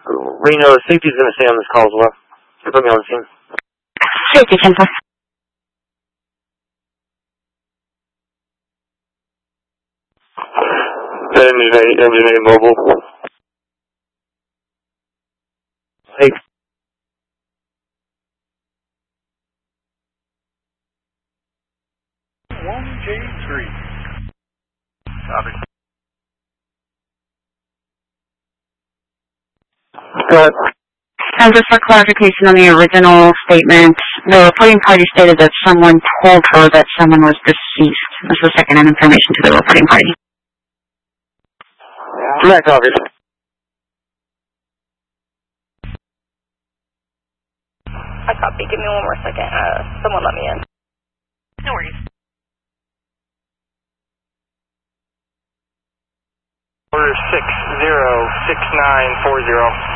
Reno, safety's going to stay on this call as well. So put me on the scene. Safety, 10-4. Engine 8 mobile. Hey. 1J3. Copy. Go ahead. And just for clarification on the original statement, the reporting party stated that someone told her that someone was deceased. This was second-hand information to the reporting party. Matt, copy. I copy. Give me one more second. Someone let me in. No worries. Order 606940.